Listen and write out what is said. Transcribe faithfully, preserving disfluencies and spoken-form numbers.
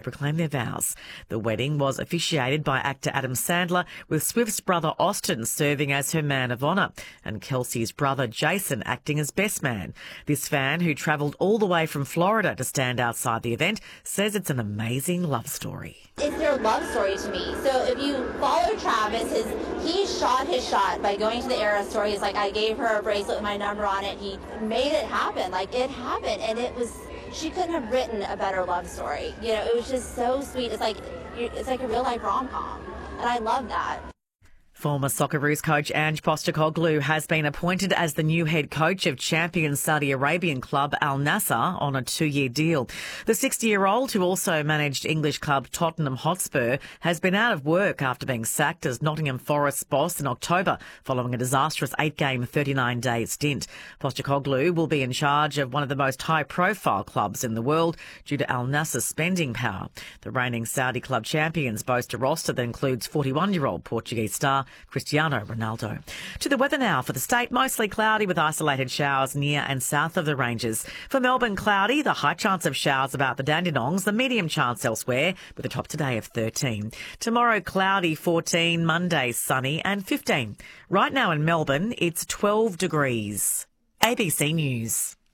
proclaim their vows. The wedding was officiated by actor Adam Sandler, with Swift's brother Austin serving as her man of honour and Kelsey's brother Jason acting as best man. This fan, who travelled all the way from Florida to stand outside the event, says it's an amazing love story. It's their love story to me. So if you follow Travis, his, he shot his shot by going to the Era store. He's like, I gave her a bracelet with my number on it. He made it happen. Like, it happened. And it was, she couldn't have written a better love story. You know, it was just so sweet. It's like, it's like a real life rom-com. And I love that. Former Socceroos coach Ange Postecoglou has been appointed as the new head coach of champion Saudi Arabian club Al Nassr on a two-year deal. The sixty-year-old, who also managed English club Tottenham Hotspur, has been out of work after being sacked as Nottingham Forest's boss in October following a disastrous eight-game, thirty-nine day stint. Postecoglou will be in charge of one of the most high-profile clubs in the world due to Al Nassr's spending power. The reigning Saudi club champions boast a roster that includes forty-one-year-old Portuguese star Cristiano Ronaldo. To the weather now for the state, mostly cloudy with isolated showers near and south of the ranges. For Melbourne, cloudy, the high chance of showers about the Dandenongs, the medium chance elsewhere, with a top today of thirteen. Tomorrow, cloudy, fourteen, Monday, sunny and fifteen. Right now in Melbourne, it's twelve degrees. A B C News.